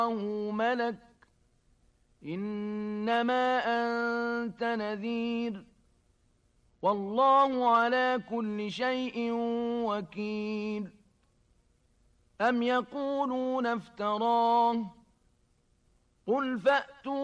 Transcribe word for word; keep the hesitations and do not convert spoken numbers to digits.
ملك إنما أنت نذير والله على كل شيء وكيل أم يقولون افتراه قل فأتوا